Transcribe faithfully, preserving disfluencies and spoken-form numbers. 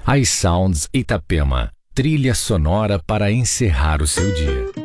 iSounds Itapema, trilha sonora para encerrar o seu dia.